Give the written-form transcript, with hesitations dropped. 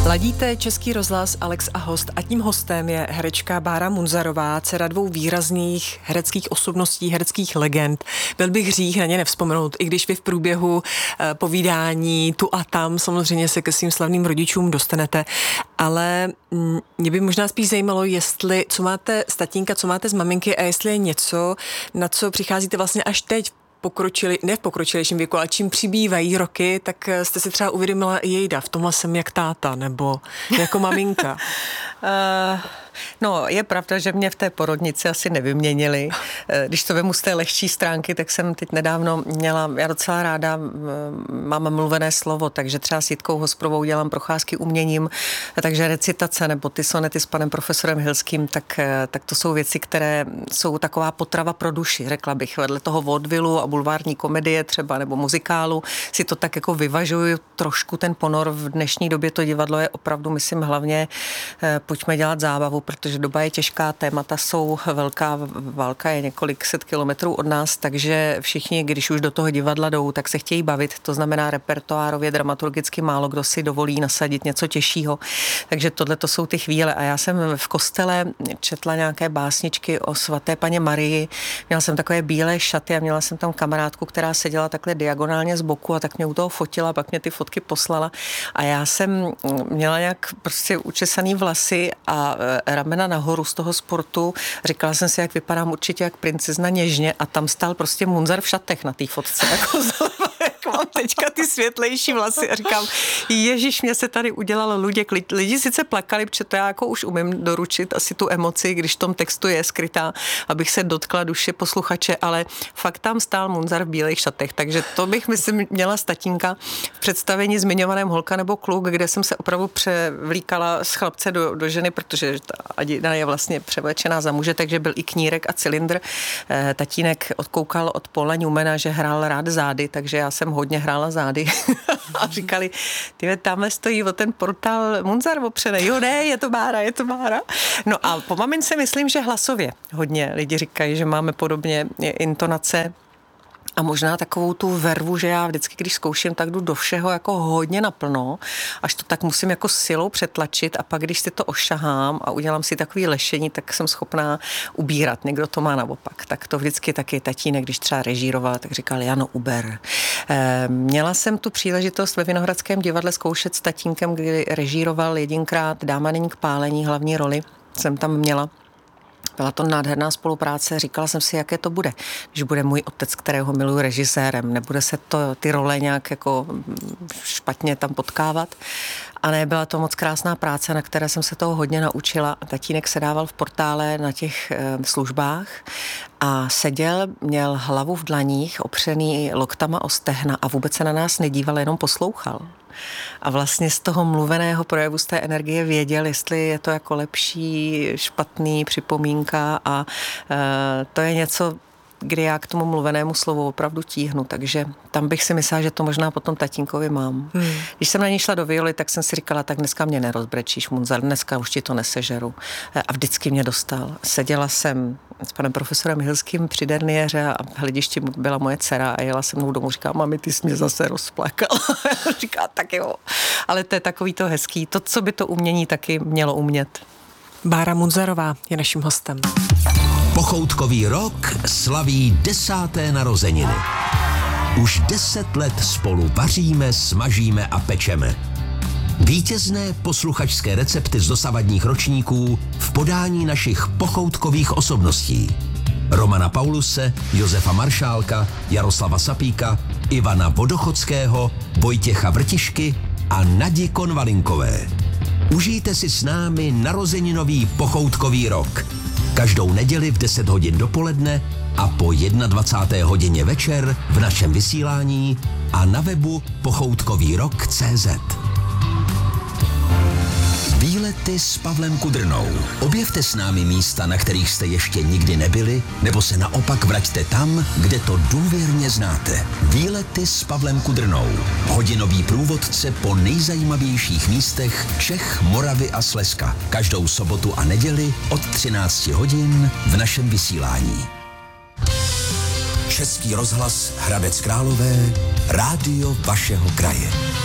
Ladíte Český rozhlas, Alex a host, a tím hostem je herečka Bára Munzarová, dcera dvou výrazných hereckých osobností, hereckých legend. Byl bych hřích na ně nevzpomenout, i když vy v průběhu povídání tu a tam samozřejmě se ke svým slavným rodičům dostanete, ale mě by možná spíš zajímalo, jestli, co máte z tatínka, co máte z maminky a jestli je něco, na co přicházíte vlastně až teď, ne v pokročilejším věku, ale čím přibývají roky, tak jste si třeba uvědomila i jejda, v tomhle jsem jak táta, nebo jako maminka. No, je pravda, že mě v té porodnici asi nevyměnili. Když to vemu z té lehčí stránky, tak jsem teď nedávno měla, já docela ráda mám mluvené slovo, takže třeba s Jitkou Hosprovou dělám procházky uměním, takže recitace nebo ty sonety s panem profesorem Hilským, tak to jsou věci, které jsou taková potrava pro duši, řekla bych. Vedle toho vodvilu a bulvární komedie třeba nebo muzikálu si to tak jako vyvažuju trošku ten ponor. V dnešní době to divadlo je opravdu, myslím, hlavně pojďme dělat zábavu, protože doba je těžká, témata jsou velká, válka je několik set kilometrů od nás, takže všichni, když už do toho divadla jdou, tak se chtějí bavit, to znamená repertoárově, dramaturgicky málo kdo si dovolí nasadit něco těžšího, takže tohle to jsou ty chvíle a já jsem v kostele četla nějaké básničky o svaté paně Marii, měla jsem takové bílé šaty a měla jsem tam kamarádku, která seděla takhle diagonálně z boku a tak mě u toho fotila, pak mě ty fotky poslala a já jsem měla nějak prostě učesaný vlasy a ramena nahoru z toho sportu. Říkala jsem si, jak vypadám určitě jak princezna Něžně a tam stál prostě Munzar v šatech na té fotce. Jako jak mám teďka ty světlejší vlasy a říkám, ježiš, mě se tady udělalo luděk. Lidi sice plakali, protože to já jako už umím doručit asi tu emoci, když v tom textu je skrytá, abych se dotkla duše posluchače, ale fakt tam stál Munzar v bílých šatech, takže to bych, myslím, měla z tatínka v představení zmiňovaném Holka nebo kluk, kde jsem se opravdu převlíkala z chlapce do ženy, protože Adina je vlastně převlečená za muže, takže byl i knírek a cylindr. Tatínek odkoukal od Paula Newmana, že hrál rád zády, takže já jsem hodně hrála zády. A říkali, ty tamhle stojí o ten portál Munzar opřený. Jo, ne, je to Bára. No a po mamince myslím, že hlasově. Hodně lidi říkají, že máme podobně intonace. A možná takovou tu vervu, že já vždycky, když zkouším, tak jdu do všeho jako hodně naplno, až to tak musím jako silou přetlačit a pak, když si to ošahám a udělám si takový lešení, tak jsem schopná ubírat. Někdo to má naopak. Tak to vždycky taky tatínek, když třeba režíroval, tak říkal, Jano, uber. Měla jsem tu příležitost ve Vinohradském divadle zkoušet s tatínkem, kdy režíroval jedinkrát Dáma není k pálení, hlavní roli jsem tam měla. Byla to nádherná spolupráce, říkala jsem si, jaké to bude, když bude můj otec, kterého miluji, režisérem, nebude se ty role nějak jako špatně tam potkávat. A ne, byla to moc krásná práce, na které jsem se toho hodně naučila. Tatínek se dával v portále na těch službách a seděl, měl hlavu v dlaních, opřený loktama o stehna a vůbec se na nás nedíval, jenom poslouchal. A vlastně z toho mluveného projevu, z té energie věděl, jestli je to jako lepší, špatný, připomínka a to je něco, kdy já k tomu mluvenému slovu opravdu tíhnu, takže tam bych si myslela, že to možná potom tatínkovi mám. Když jsem na ní šla do violy, tak jsem si říkala, tak dneska mě nerozbrečíš, Munzar, dneska už ti to nesežeru. A vždycky mě dostal. Seděla jsem s panem profesorem Hilským při derniéře a v hledišti byla moje dcera a jela se mnou domů, říká, mami, ty jsi mě zase rozplakala. Říká, tak jo. Ale to je takový to hezký, to, co by to umění taky mělo umět. Bára Munzarová je naším hostem. Pochoutkový rok slaví 10. narozeniny. Už 10 let spolu vaříme, smažíme a pečeme. Vítězné posluchačské recepty z dosavadních ročníků v podání našich pochoutkových osobností. Romana Pauluse, Josefa Maršálka, Jaroslava Sapíka, Ivana Vodochodského, Vojtěcha Vrtišky a Nadi Konvalinkové. Užijte si s námi narozeninový pochoutkový rok. Každou neděli v 10 hodin dopoledne a po 21. hodině večer v našem vysílání a na webu pochoutkovýrok.cz. Výlety s Pavlem Kudrnou. Objevte s námi místa, na kterých jste ještě nikdy nebyli, nebo se naopak vraťte tam, kde to důvěrně znáte. Výlety s Pavlem Kudrnou. Hodinový průvodce po nejzajímavějších místech Čech, Moravy a Slezska. Každou sobotu a neděli od 13 hodin v našem vysílání. Český rozhlas Hradec Králové, rádio vašeho kraje.